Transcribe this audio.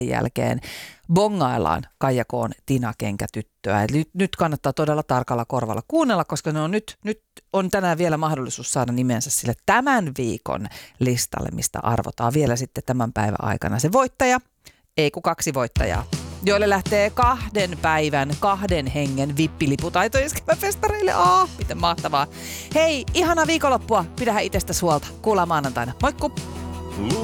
jälkeen bongaillaan Kaija K:n Tina Kenkätyttöä. Eli nyt kannattaa todella tarkalla korvalla kuunnella, koska ne on nyt on tänään vielä mahdollisuus saada nimensä sille tämän viikon listalle, mistä arvotaan vielä sitten tämän päivän aikana se voittaja, ei kun 2 voittajaa, joille lähtee 2 päivän, 2 hengen vippiliput Aitojen Iskelmäfestareille. Miten mahtavaa. Hei, ihanaa viikonloppua. Pidähän itsestä huolta. Kuullaan maanantaina. Moikku!